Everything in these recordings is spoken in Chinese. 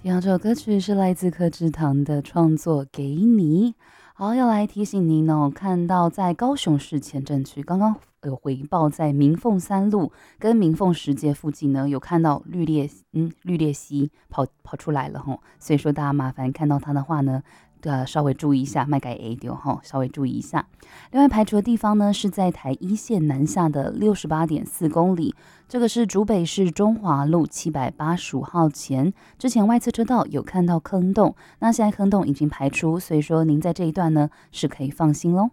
听到这首歌曲是来自柯智堂的创作《给你》。好，要来提醒您哦，看到在高雄市前镇区刚刚有回报，在明凤三路跟明凤十街附近呢，有看到绿鬣蜥跑出来了吼，所以说大家麻烦看到它的话呢，稍微注意一下，卖改 A 丢哈，稍微注意一下。另外排除的地方呢，是在台一线南下的68.4公里，这个是竹北市中华路785号前，之前外侧车道有看到坑洞，那现在坑洞已经排除，所以说您在这一段呢是可以放心喽。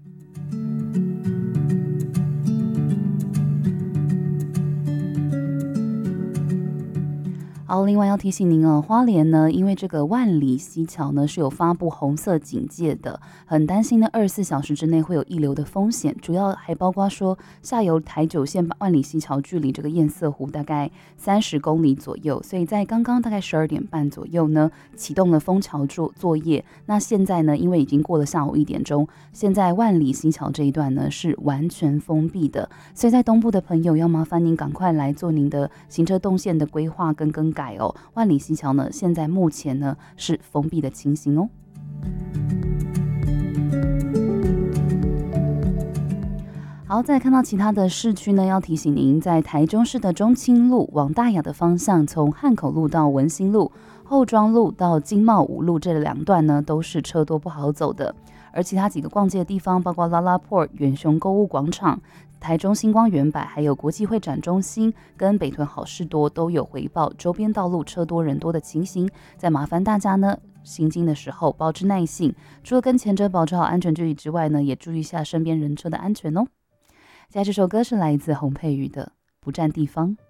好，另外要提醒您哦，花莲呢，因为这个万里溪桥呢是有发布红色警戒的，很担心呢24小时之内会有溢流的风险，主要还包括说下游台九线万里溪桥距离这个堰塞湖大概30公里左右，所以在刚刚大概12点半左右呢启动了封桥作业。那现在呢，因为已经过了下午1点钟，现在万里溪桥这一段呢是完全封闭的，所以在东部的朋友要麻烦您赶快来做您的行车动线的规划跟更改哦。万里溪桥呢，现在目前呢是封闭的情形哦。好，再看到其他的市区呢，要提醒您，在台中市的中清路往大雅的方向，从汉口路到文心路、后庄路到金茂五路这两段呢，都是车多不好走的。而其他几个逛街的地方，包括拉拉 Port、远雄购物广场、台中星光远百，还有国际会展中心跟北屯好事多都有回报周边道路车多人多的情形。再麻烦大家呢，行经的时候保持耐性，除了跟前者保持好安全距离之外呢，也注意一下身边人车的安全哦。接下来这首歌是来自洪佩瑜的《不占地方》。